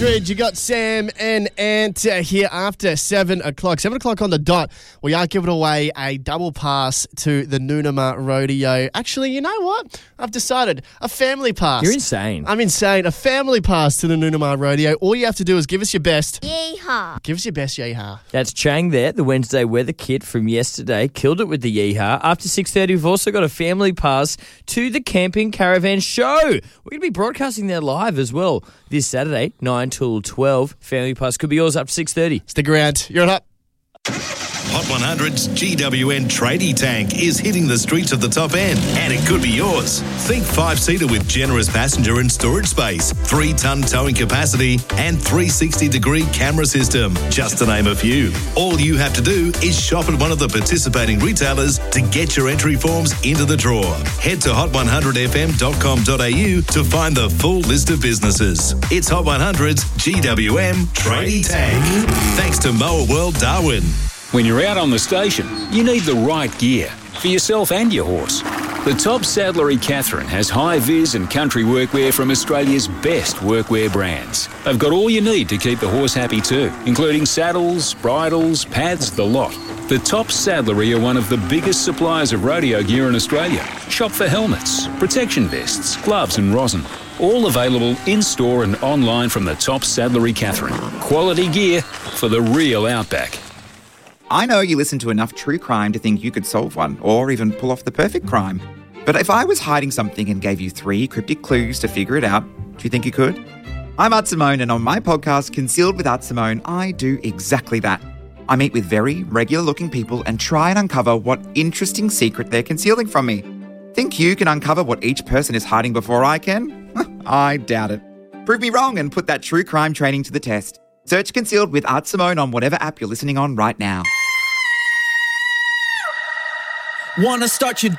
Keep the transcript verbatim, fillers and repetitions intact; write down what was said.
You got Sam and Ant uh, here after seven o'clock. seven o'clock on the dot. We are giving away a double pass to the Noonamah Rodeo. Actually, you know what? I've decided. A family pass. You're insane. I'm insane. A family pass to the Noonamah Rodeo. All you have to do is give us your best. Yeehaw. Give us your best, yeehaw. That's Chang there, the Wednesday weather kid from yesterday. Killed it with the yeehaw. After six thirty, we've also got a family pass to the Camping Caravan Show. We're going to be broadcasting there live as well this Saturday, nine till twelve. Family pass could be yours up to six thirty. Stick around. You're on up. Hot one hundred's G W N Tradie Tank is hitting the streets of the top end, and it could be yours. Think five-seater with generous passenger and storage space, three-ton towing capacity, and three sixty degree camera system, just to name a few. All you have to do is shop at one of the participating retailers to get your entry forms into the draw. Head to hot one hundred f m dot com dot a u to find the full list of businesses. It's Hot one hundred's G W M Tradie Tank. Thanks to Mower World Darwin. When you're out on the station, you need the right gear for yourself and your horse. The Top Saddlery Catherine has high-vis and country workwear from Australia's best workwear brands. They've got all you need to keep the horse happy too, including saddles, bridles, pads, the lot. The Top Saddlery are one of the biggest suppliers of rodeo gear in Australia. Shop for helmets, protection vests, gloves and rosin. All available in-store and online from the Top Saddlery Catherine. Quality gear for the real outback. I know you listen to enough true crime to think you could solve one, or even pull off the perfect crime. But if I was hiding something and gave you three cryptic clues to figure it out, do you think you could? I'm Art Simone, and on my podcast, Concealed with Art Simone, I do exactly that. I meet with very regular-looking people and try and uncover what interesting secret they're concealing from me. Think you can uncover what each person is hiding before I can? I doubt it. Prove me wrong and put that true crime training to the test. Search Concealed with Art Simone on whatever app you're listening on right now. Wanna start your